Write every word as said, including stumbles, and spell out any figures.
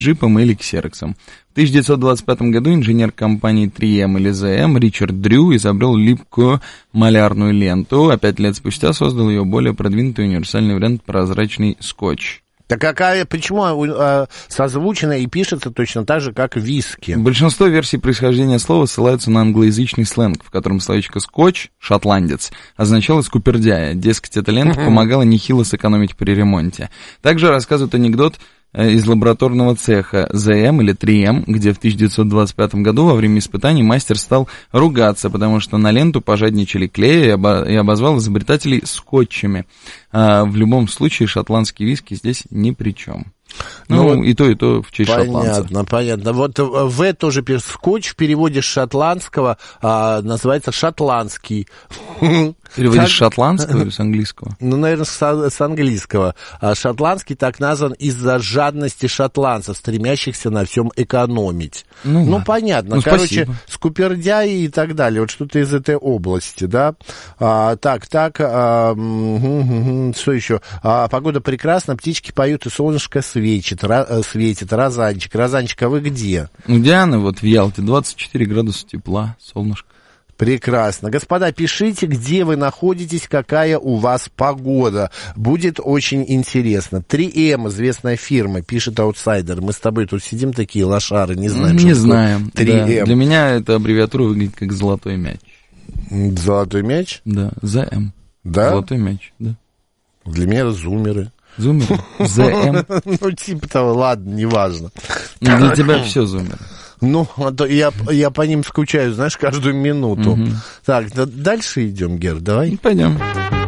джипом или ксероксом. В тысяча девятьсот двадцать пятом году инженер компании три эм или зэ эм Ричард Дрю изобрел липкую малярную ленту, а пять лет спустя создал ее более продвинутый универсальный вариант — прозрачный скотч. Так какая, почему а, созвучено и пишется точно так же, как виски? Большинство версий происхождения слова ссылаются на англоязычный сленг, в котором словечко «скотч», шотландец, означало скупердяя. Дескать, эта лента помогала нехило сэкономить при ремонте. Также рассказывают анекдот из лабораторного цеха зэ эм или три эм, где в тысяча девятьсот двадцать пятом году во время испытаний мастер стал ругаться, потому что на ленту пожадничали клея и обозвал изобретателей скотчами. А в любом случае шотландские виски здесь ни при чем. Ну, ну и то, и то в честь понятно, шотландцев. Понятно, понятно. Вот В тоже скотч в переводе с шотландского а, называется шотландский. Переводишь с шотландского или с английского? Ну, наверное, с, с английского. А шотландский так назван из-за жадности шотландцев, стремящихся на всем экономить. Ну, ну понятно. Ну, короче, спасибо. скупердяи и так далее. Вот что-то из этой области, да. А, так, так. А, что еще? А, погода прекрасна, птички поют и солнышко светит. Ра, светит. Розанчик. Розанчик, а вы где? Ну, Диана, вот в Ялте двадцать четыре градуса тепла, солнышко. Прекрасно. Господа, пишите, где вы находитесь, какая у вас погода. Будет очень интересно. три эм, известная фирма, пишет аутсайдер. Мы с тобой тут сидим такие лошары, не знаем, Не знаем. три эм. Да. Для меня эта аббревиатура выглядит как золотой мяч. Золотой мяч? Да, зэ эм. Да? Золотой мяч, да. Для меня это зумеры. Зумеры? зэ эм? Ну, типа того, ладно, неважно. Для тебя все зумеры. Ну, а то я, я по ним скучаю, знаешь, каждую минуту. Угу. Так, дальше идем, Гер, давай. Пойдем.